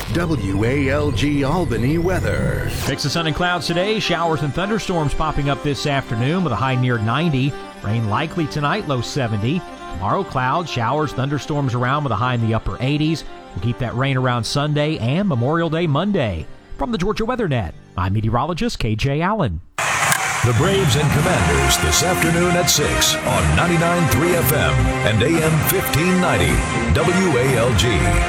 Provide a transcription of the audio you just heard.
WALG Albany weather. Mix of sun and clouds today. Showers and thunderstorms popping up this afternoon with a high near 90. Rain likely tonight, low 70. Tomorrow, clouds, showers, thunderstorms around with a high in the upper 80s. We'll keep that rain around Sunday and Memorial Day Monday. From the Georgia Weather Net, I'm meteorologist KJ Allen. The Braves and Commanders this afternoon at 6 on 99.3 FM and AM 1590 WALG.